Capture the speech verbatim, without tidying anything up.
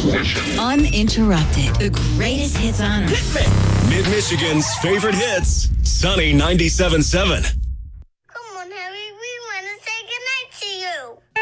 station. Uninterrupted. The greatest hits on earth. Mid-Michigan's favorite hits. Sunny ninety-seven point seven. Come on, Harry. We want to say goodnight to you.